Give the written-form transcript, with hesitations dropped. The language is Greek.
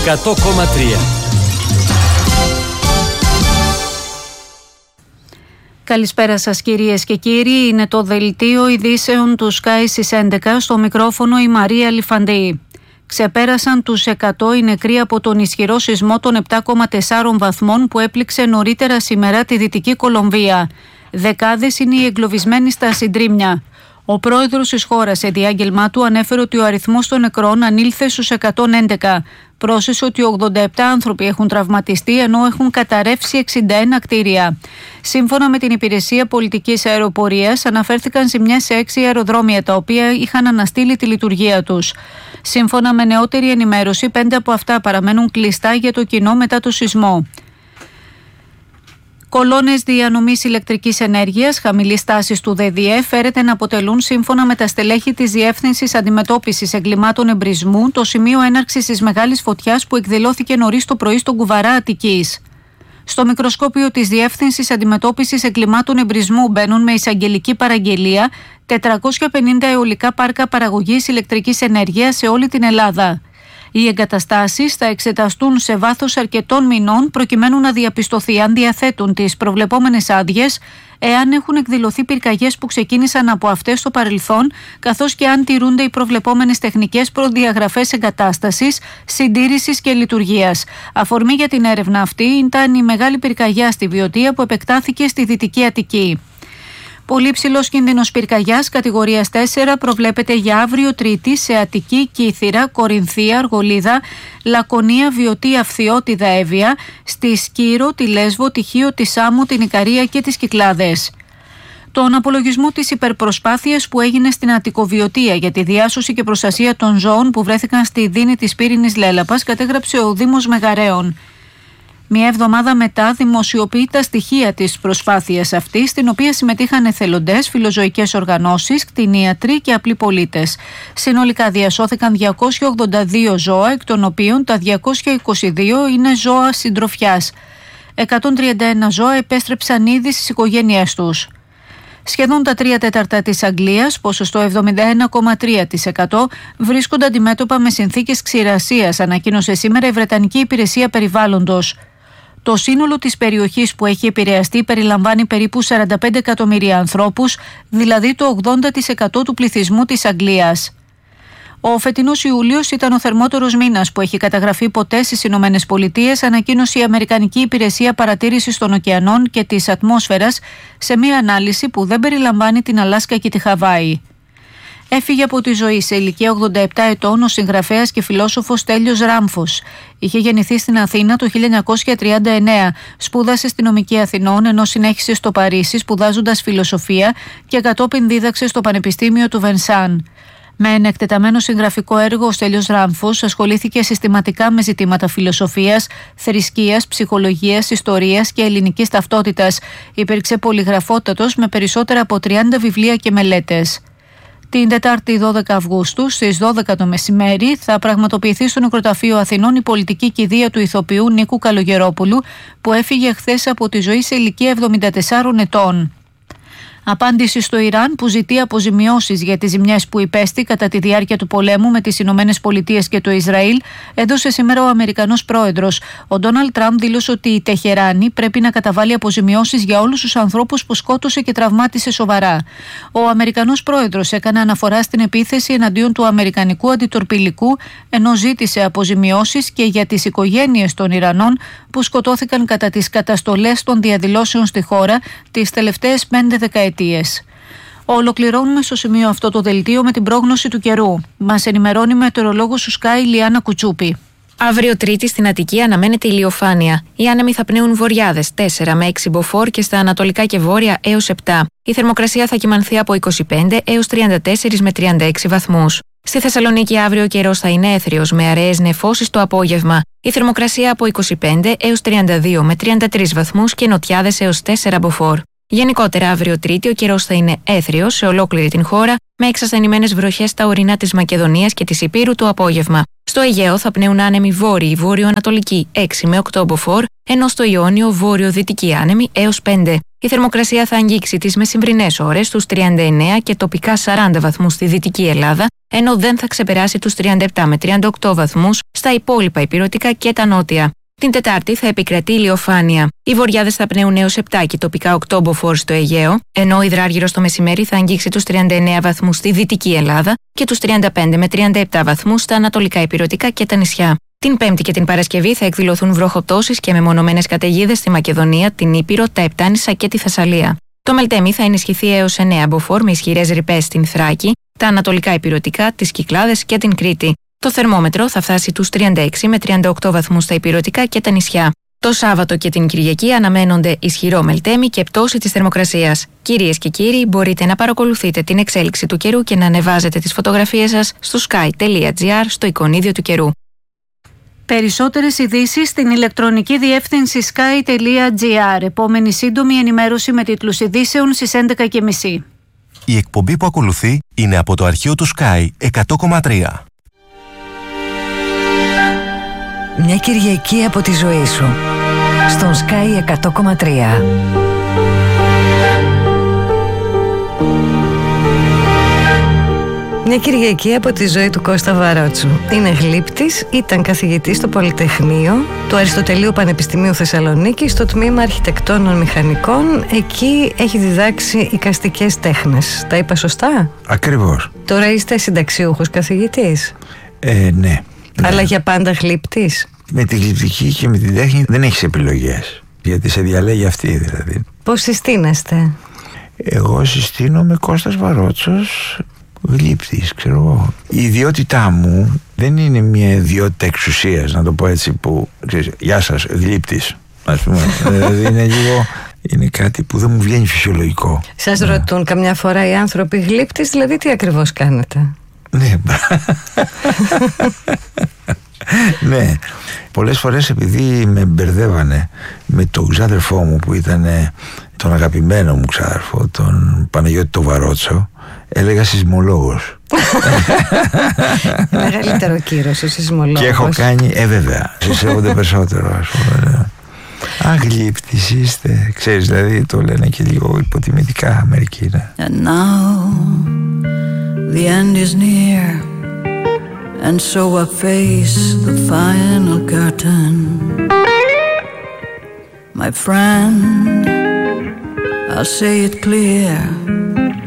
100,3. Καλησπέρα σας κυρίες και κύριοι, είναι το δελτίο ειδήσεων του Sky στις 11, στο μικρόφωνο η Μαρία Λιφαντή. Ξεπέρασαν τους 100 οι νεκροί από τον ισχυρό σεισμό των 7,4 βαθμών που έπληξε νωρίτερα σήμερα τη Δυτική Κολομβία. Δεκάδες είναι οι εγκλωβισμένοι στα συντρίμμια. Ο πρόεδρος της χώρας σε διάγγελμά του ανέφερε ότι ο αριθμός των νεκρών ανήλθε στους 111. Πρόσθεσε ότι 87 άνθρωποι έχουν τραυματιστεί ενώ έχουν καταρρεύσει 61 κτίρια. Σύμφωνα με την Υπηρεσία Πολιτικής Αεροπορίας, αναφέρθηκαν ζημιές σε 6 αεροδρόμια τα οποία είχαν αναστείλει τη λειτουργία τους. Σύμφωνα με νεότερη ενημέρωση, 5 από αυτά παραμένουν κλειστά για το κοινό μετά το σεισμό. Κολόνες διανομής ηλεκτρικής ενέργειας χαμηλής τάσης του ΔΔΕ φέρεται να αποτελούν, σύμφωνα με τα στελέχη της Διεύθυνσης Αντιμετώπισης Εγκλημάτων Εμπρισμού, το σημείο έναρξης της μεγάλης φωτιάς που εκδηλώθηκε νωρίς το πρωί στον Κουβαρά Αττικής. Στο μικροσκόπιο της Διεύθυνσης Αντιμετώπισης Εγκλημάτων Εμπρισμού μπαίνουν με εισαγγελική παραγγελία 450 αιωλικά πάρκα παραγωγής ηλεκτρικής ενέργειας σε όλη την Ελλάδα. Οι εγκαταστάσεις θα εξεταστούν σε βάθος αρκετών μηνών προκειμένου να διαπιστωθεί αν διαθέτουν τις προβλεπόμενες άδειες, εάν έχουν εκδηλωθεί πυρκαγιές που ξεκίνησαν από αυτές στο παρελθόν, καθώς και αν τηρούνται οι προβλεπόμενες τεχνικές προδιαγραφές εγκατάστασης, συντήρησης και λειτουργίας. Αφορμή για την έρευνα αυτή ήταν η μεγάλη πυρκαγιά στη Βιωτία που επεκτάθηκε στη Δυτική Αττική. Πολύ ψηλός κίνδυνος πυρκαγιάς κατηγορίας 4 προβλέπεται για αύριο Τρίτη σε Αττική, Κύθυρα, Κορινθία, Αργολίδα, Λακωνία, Βιωτία, Φθιώτιδα, Εύβοια, στη Σκύρο, τη Λέσβο, τη Χίο, τη Σάμο, την Ικαρία και τις Κυκλάδες. Τον απολογισμό της υπερπροσπάθειας που έγινε στην Αττικοβιωτία για τη διάσωση και προστασία των ζώων που βρέθηκαν στη δίνη της Πύρινης Λέλαπας κατέγραψε ο Δήμος Μεγαρέων. Μια εβδομάδα μετά δημοσιοποιεί τα στοιχεία της προσπάθειας αυτής, στην οποία συμμετείχαν εθελοντές, φιλοζωικές οργανώσεις, κτηνίατροι και απλοί πολίτες. Συνολικά διασώθηκαν 282 ζώα, εκ των οποίων τα 222 είναι ζώα συντροφιάς. 131 ζώα επέστρεψαν ήδη στις οικογένειές τους. Σχεδόν τα 3/4 της Αγγλίας, ποσοστό 71,3%, βρίσκονται αντιμέτωπα με συνθήκες ξηρασίας, ανακοίνωσε σήμερα η Βρετανική Υπηρεσία Περιβάλλοντος. Το σύνολο της περιοχής που έχει επηρεαστεί περιλαμβάνει περίπου 45 εκατομμύρια ανθρώπους, δηλαδή το 80% του πληθυσμού της Αγγλίας. Ο φετινός Ιούλιος ήταν ο θερμότερος μήνας που έχει καταγραφεί ποτέ στις Ηνωμένες Πολιτείες, ανακοίνωσε η Αμερικανική Υπηρεσία Παρατήρησης των Ωκεανών και της Ατμόσφαιρας σε μια ανάλυση που δεν περιλαμβάνει την Αλάσκα και τη Χαβάη. Έφυγε από τη ζωή σε ηλικία 87 ετών ο συγγραφέας και φιλόσοφος Στέλιος Ράμφος. Είχε γεννηθεί στην Αθήνα το 1939, σπούδασε στη Νομική Αθηνών ενώ συνέχισε στο Παρίσι σπουδάζοντας φιλοσοφία και κατόπιν δίδαξε στο Πανεπιστήμιο του Βενσάν. Με ένα εκτεταμένο συγγραφικό έργο, ο Στέλιος Ράμφος ασχολήθηκε συστηματικά με ζητήματα φιλοσοφίας, θρησκείας, ψυχολογίας, ιστορίας και ελληνικής ταυτότητας. Υπήρξε πολυγραφότατος με περισσότερα από 30 βιβλία και μελέτες. Την Τετάρτη 12 Αυγούστου στις 12 το μεσημέρι θα πραγματοποιηθεί στο Νεκροταφείο Αθηνών η πολιτική κηδεία του ηθοποιού Νίκου Καλογερόπουλου που έφυγε χθες από τη ζωή σε ηλικία 74 ετών. Απάντηση στο Ιράν που ζητεί αποζημιώσεις για τις ζημιές που υπέστη κατά τη διάρκεια του πολέμου με τις Ηνωμένες Πολιτείες και το Ισραήλ, έδωσε σήμερα ο Αμερικανός πρόεδρος. Ο Ντόναλντ Τραμπ δήλωσε ότι η Τεχεράνη πρέπει να καταβάλει αποζημιώσεις για όλους τους ανθρώπους που σκότωσε και τραυμάτισε σοβαρά. Ο Αμερικανός πρόεδρος έκανε αναφορά στην επίθεση εναντίον του αμερικανικού αντιτορπιλικού, ενώ ζήτησε αποζημιώσεις και για τις οικογένειες των Ιρανών που σκοτώθηκαν κατά τις καταστολές των διαδηλώσεων στη χώρα τις τελευταίες 5 δεκαετίες. Ολοκληρώνουμε στο σημείο αυτό το δελτίο με την πρόγνωση του καιρού. Μας ενημερώνει η μετεωρολόγος του Sky Λιάννα Κουτσούπη. Αύριο Τρίτη στην Αττική αναμένεται ηλιοφάνεια. Οι άνεμοι θα πνέουν βορειάδες 4 με 6 μποφόρ και στα ανατολικά και βόρεια έως 7. Η θερμοκρασία θα κυμανθεί από 25 έως 34 με 36 βαθμούς. Στη Θεσσαλονίκη αύριο ο καιρός θα είναι έθριος με αραιές νεφώσεις το απόγευμα. Η θερμοκρασία από 25 έως 32 με 33 βαθμούς και νοτιάδες έως 4 μποφόρ. Γενικότερα, αύριο Τρίτη ο καιρός θα είναι έθριος σε ολόκληρη την χώρα, με εξασθενημένες βροχές στα ορεινά της Μακεδονίας και της Ηπείρου το απόγευμα. Στο Αιγαίο θα πνέουν άνεμοι βόρειοι, βόρειο-ανατολικοί 6 με 8 μποφόρ, ενώ στο Ιόνιο βόρειο-δυτικοί άνεμοι έως 5. Η θερμοκρασία θα αγγίξει τις μεσημβρινές ώρες στους 39 και τοπικά 40 βαθμούς στη Δυτική Ελλάδα, ενώ δεν θα ξεπεράσει τους 37 με 38 βαθμούς στα υπόλοιπα ηπειρωτικά και τα νότια. Την Τετάρτη θα επικρατεί ηλιοφάνεια. Οι βοριάδες θα πνέουν έως 7 και τοπικά 8 μποφόρ στο Αιγαίο, ενώ ο υδράργυρος το μεσημέρι θα αγγίξει τους 39 βαθμούς στη Δυτική Ελλάδα και τους 35 με 37 βαθμούς στα ανατολικά ηπειρωτικά και τα νησιά. Την Πέμπτη και την Παρασκευή θα εκδηλωθούν βροχοπτώσεις και μεμονωμένες καταιγίδες στη Μακεδονία, την Ήπειρο, τα Επτάνησα και τη Θεσσαλία. Το Μελτέμι θα ενισχυθεί έως 9 μποφόρ με ισχυρές ρηπές στην Θράκη, τα ανατολικά ηπειρωτικά, τις Κυκλάδες και την Κρήτη. Το θερμόμετρο θα φτάσει τους 36 με 38 βαθμούς στα ηπειρωτικά και τα νησιά. Το Σάββατο και την Κυριακή αναμένονται ισχυρό Μελτέμι και πτώση της θερμοκρασίας. Κυρίες και κύριοι, μπορείτε να παρακολουθείτε την εξέλιξη του καιρού και να ανεβάζετε τις φωτογραφίες σας στο sky.gr στο εικονίδιο του καιρού. Περισσότερες ειδήσεις στην ηλεκτρονική διεύθυνση sky.gr. Επόμενη σύντομη ενημέρωση με τίτλους ειδήσεων στις 11:30. Η εκπομπή που ακολουθεί είναι από το αρχείο του Sky 100,3. Μια Κυριακή από τη ζωή σου στον Sky 100,3. Μια Κυριακή από τη ζωή του Κώστα Βαρότσου. Είναι γλύπτης, ήταν καθηγητής στο Πολυτεχνείο του Αριστοτελείου Πανεπιστημίου Θεσσαλονίκης στο τμήμα Αρχιτεκτόνων Μηχανικών. Εκεί έχει διδάξει εικαστικές τέχνες. Τα είπα σωστά? Ακριβώς. Τώρα είστε συνταξιούχος καθηγητής? Ναι. Αλλά για πάντα γλύπτης? Με τη γλυπτική και με την τέχνη δεν έχεις επιλογές, γιατί σε διαλέγει αυτή δηλαδή. Πώς συστήνεστε? Εγώ συστήνομαι Κώστας Βαρότσος, γλύπτης, ξέρω εγώ. Η ιδιότητά μου δεν είναι μια ιδιότητα εξουσίας, να το πω έτσι, που ξέρεις, γεια σας, γλύπτης, ας πούμε. Δηλαδή είναι κάτι που δεν μου βγαίνει φυσιολογικό. Σας ρωτούν καμιά φορά οι άνθρωποι γλύπτης, δηλαδή τι ακριβώς κάνετε? Ναι. Ναι. Πολλές φορές, επειδή με μπερδεύανε με τον ξάδερφό μου που ήταν τον αγαπημένο μου ξάδερφο, τον Παναγιώτη τον Βαρότσο, έλεγα σεισμολόγος. Μεγαλύτερο κύρος ο σεισμολόγος. Και έχω κάνει, βέβαια, συσσεύονται περισσότερο, ας πούμε. Γλύπτης είστε. Ξέρεις, δηλαδή το λένε και λίγο υποτιμητικά μερικοί. And now the end is near, and so I face the final curtain. My friend, I'll say it clear,